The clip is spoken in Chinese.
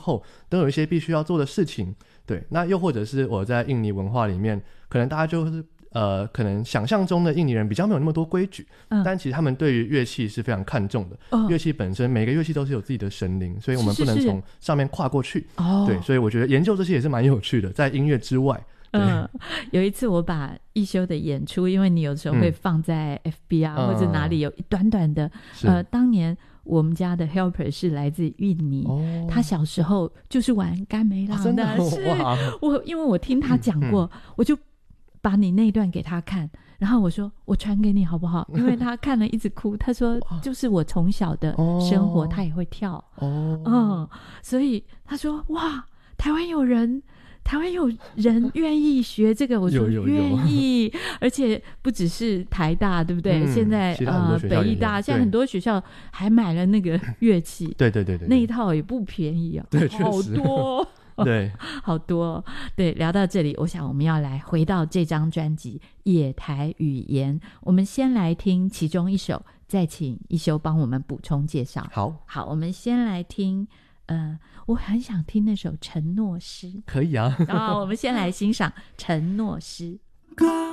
后都有一些必须要做的事情。对，那又或者是我在印尼文化里面，可能大家就是可能想象中的印尼人比较没有那么多规矩，但其实他们对于乐器是非常看重的。乐器本身每个乐器都是有自己的神灵，所以我们不能从上面跨过去。对，所以我觉得研究这些也是蛮有趣的，在音乐之外。 有一次我把一休的演出，因为你有时候会放在 FB 啊、或者哪里有一短短的当年我们家的 helper 是来自印尼，他小时候就是玩甘梅朗的，是因为我听他讲过，我就把你那一段给他看，然后我说我传给你好不好，因为他看了一直哭，他说就是我从小的生活他也会跳所以他说哇台湾有人愿意学这个，我说愿意，而且不只是台大，对不对？现在北艺大，现在很多学校还买了那个乐器，对，那一套也不便宜啊， 对， 好多，对，好多。对，聊到这里，我想我们要来回到这张专辑《野台语言》，我们先来听其中一首，再请一休帮我们补充介绍。好，我们先来听。我很想听那首《承诺诗》， 可以啊。 然后我们先来欣赏《承诺诗》。